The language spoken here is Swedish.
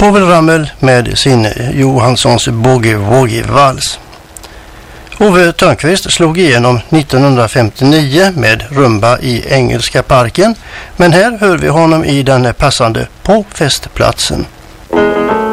Povel Ramel med sin Johanssons Boogie-Woogie-vals. Ove Törnqvist slog igenom 1959 med Rumba i Engelska parken, men här hör vi honom i den passande På festplatsen.